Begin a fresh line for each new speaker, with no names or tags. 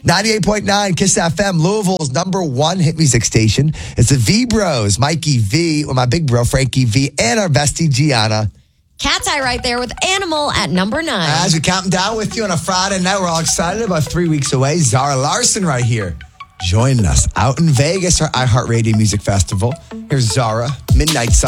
98.9 Kiss FM, Louisville's number one hit music station. It's the V Bros, Mikey V, with my big bro, Frankie V, and our bestie, Gianna.
Cat's Eye right there with Animal at number 9.
As we count down with you on a Friday night, we're all excited about 3 weeks away. Zara Larson right here, joining us out in Vegas, our iHeartRadio Music Festival. Here's Zara, Midnight Sun.